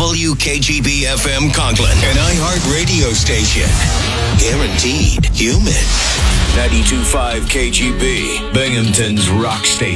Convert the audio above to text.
WKGB FM Conklin, an iHeart radio station. Guaranteed human. 92.5 KGB, Binghamton's rock station.